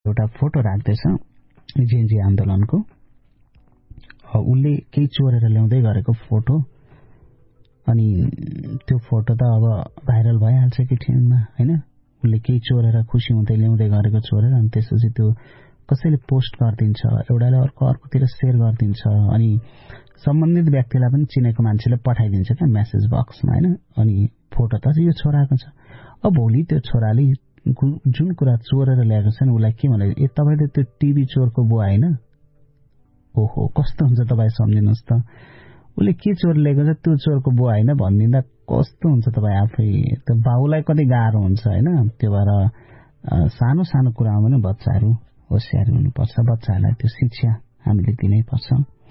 एउटा photo राख्दैछ JNG आन्दोलनको। उसले केही चोरेर ल्याउँदै गरेको फोटो, अनि त्यो फोटो त अब भाइरल भइहाल्छ केटीमा हैन। उसले केही चोरेर खुसी हुँदै ल्याउँदै गरेको चोरेर, अनि त्यसपछि त्यो कसैले पोस्ट गरिदिन्छ, एउटाले अर्कोतिर सेयर गरिदिन्छ, अनि सम्बन्धित व्यक्तिलाई पनि चिनेको मान्छेले पठाइदिन्छ क्या मेसेज बक्समा हैन। अनि फोटो त यो छोराको छ। अब भोलि त्यो छोराले जुन कुरा चोरेर ल्याएको छ नि उसलाई के भने, ए तपाईले त्यो टिभी चोरको बुवा हैन, ओहो कस्तो हुन्छ तपाईँ सम्झिनुहोस् त। उसले के चोर ल्याएको छ त्यो चोरको बुवा हैन भनिदिँदा कस्तो हुन्छ तपाईँ आफै। त्यो बाउलाई कति गाह्रो हुन्छ हैन। त्यो भएर सानो सानो कुरामा पनि बच्चाहरू होसियार हुनुपर्छ। बच्चाहरूलाई त्यो शिक्षा हामीले दिनै पर्छ।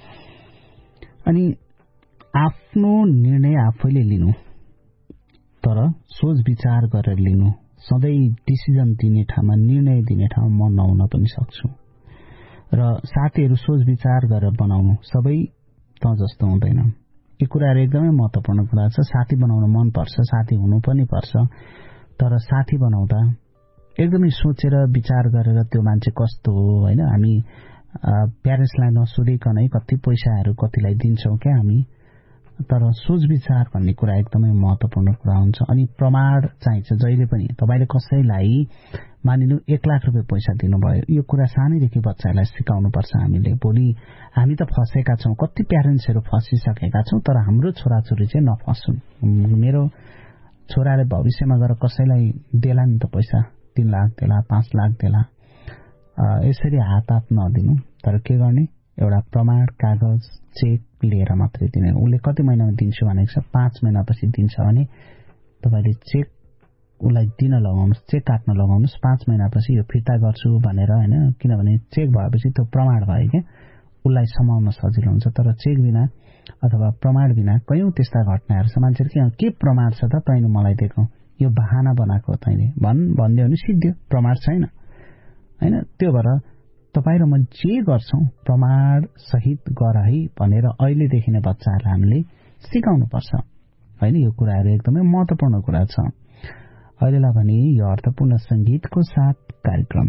अनि आफ्नो निर्णय आफैले लिनु, तर सोच विचार गरेर लिनु। सधैँ डिसिजन दिने ठाउँमा, निर्णय दिने ठाउँमा म नहुन पनि सक्छु। र साथीहरू सोच विचार गरेर बनाउनु, सबै त जस्तो हुँदैन। यो कुराहरू एकदमै महत्त्वपूर्ण कुरा छ। साथी बनाउन मन पर्छ, साथी हुनु पनि पर्छ, तर साथी बनाउँदा एकदमै सोचेर विचार गरेर त्यो मान्छे कस्तो हो हैन। हामी प्यारेन्ट्सलाई नसोधिकनै कति पैसाहरू कतिलाई दिन्छौँ क्या हामी, तर सोच विचार भन्ने कुरा एकदमै महत्त्वपूर्ण कुरा हुन्छ। अनि प्रमाण चाहिन्छ जहिले पनि। तपाईले कसैलाई मानिनु 1 लाख रुपैयाँ पैसा दिनुभयो, यो कुरा सानैदेखि बच्चालाई सिकाउनु पर्छ हामीले। भोलि हामी त फसेका छौं, कति प्यारेन्ट्सहरू फसिसकेका छौं, तर हाम्रो छोराछोरी चाहिँ नफसुन्। मेरो छोराले भविष्यमा गएर कसैलाई देला नि त पैसा, 3 लाख देला, 5 लाख देला, यसरी हात नदिनु। तर के गर्ने, एउटा प्रमाण कागज चेक लिएर मात्रै दिने। उसले कति महिनामा दिन्छु भनेको छ, 5 महिनापछि दिन्छ भने तपाईले चेक उसलाई दिन लगाउनुस्, चेक काट्न लगाउनुस्। 5 महिनापछि यो फिर्ता गर्छु भनेर हैन, किनभने चेक भएपछि त्यो प्रमाण भयो क्या, उसलाई समाउन सजिलो हुन्छ। तर चेक बिना अथवा प्रमाण बिना कयौं त्यस्ता घटनाहरू छ। मान्छेले के प्रमाण छ त तैँले मलाई दिएको, यो बहाना बनाएको तैँले भन्दियो भने सिद्धियो, प्रमाण छैन हैन। त्यो भएर तपाईँ र म जे गर्छौं प्रमाण सहित गर है भनेर अहिलेदेखि नै बच्चाहरूलाई हामीले सिकाउनु पर्छ हैन। यो कुराहरू एकदमै महत्त्वपूर्ण कुरा छ। अहिलेलाई भने यो अर्थपूर्ण संगीतको साथ कार्यक्रम